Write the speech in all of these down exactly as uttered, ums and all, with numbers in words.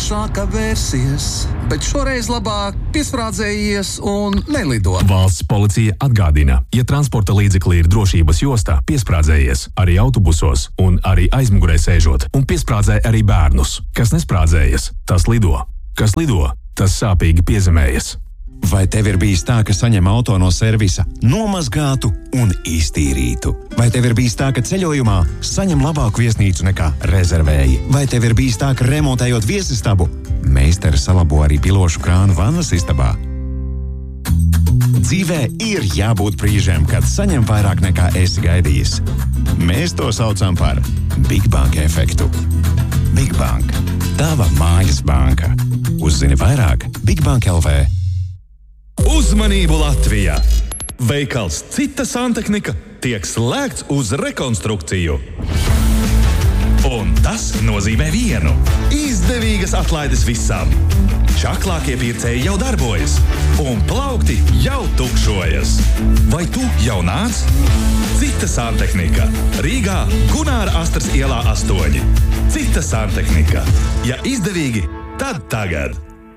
drošāk vērsies, bet šoreiz labāk piesprādzējies un nelido. Valsts policija atgādina, ja transporta līdzekli ir drošības jostā, piesprādzējies arī autobusos un arī aizmugurē sēžot, un piesprādzē arī bērnus. Kas nesprādzējas, tas lido. Kas lido, tas sāpīgi piezemējas. Vai tev ir bijis tā, ka saņem auto no servisa nomazgātu un iztīrītu? Vai tev ir bijis tā, ka ceļojumā saņem labāku viesnīcu nekā rezervēji? Vai tev ir bijis tā, ka remontējot viesistabu, meistari salabo arī pilošu krānu vannas istabā? Dzīvē ir jābūt brīžiem, kad saņem vairāk nekā esi gaidījis. Mēs to saucam par Big Bank efektu. Big Bank. Tava mājas banka. Uzzini vairāk Big Bank L V. Uzmanību Latvijā! Veikals Cita santehnika tiek slēgts uz rekonstrukciju. Un tas nozīmē vienu – izdevīgas atlaides visam. Čaklākie pircēji jau darbojas, un plaukti jau tukšojas. Vai tu jau nāc? Cita santehnika. Rīgā Gunāra Astras ielā astoņi. Cita santehnika. Ja izdevīgi, tad tagad.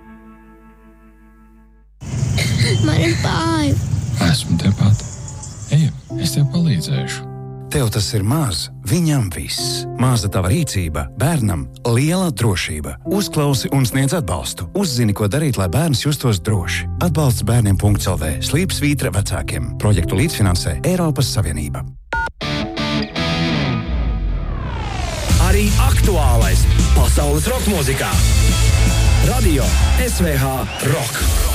Man ir bāja. Esmu tepat. Ejam, es tev palīdzēšu. Tev tas ir maz, viņam viss. Maza tava rīcība, bērnam liela drošība. Uzklausi un sniedz atbalstu. Uzzini, ko darīt, lai bērns justos droši. Atbalsts bērniem punkts el vē. Slīpsvītra vecākiem. Projektu līdzfinansē Eiropas Savienība. Arī aktuālais pasaules roka mūzikā. Radio S V H Rock.